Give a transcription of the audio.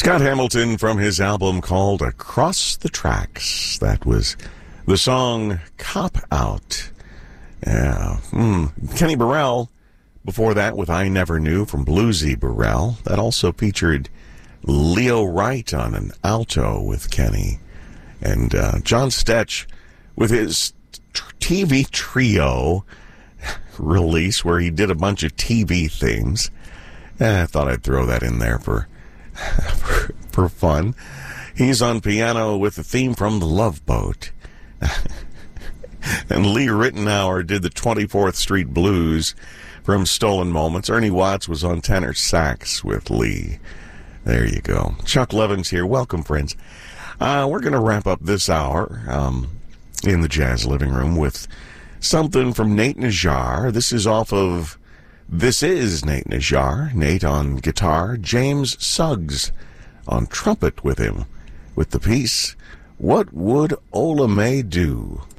Scott Hamilton from his album called Across the Tracks. That was the song Cop Out. Yeah. Kenny Burrell before that with I Never Knew from Bluesy Burrell. That also featured Leo Wright on an alto with Kenny. And John Stetch with his TV trio release where he did a bunch of TV things. I thought I'd throw that in there for fun. He's on piano with the theme from The Love Boat. And Lee Rittenauer did the 24th Street Blues from Stolen Moments. Ernie Watts was on tenor sax with Lee. There you go. Chuck Levins here. Welcome, friends. We're going to wrap up this hour in the Jazz Living Room with something from Nate Najjar. This is Nate Najjar. Nate on guitar. James Suggs on trumpet with him with the piece What Would Ola May Do?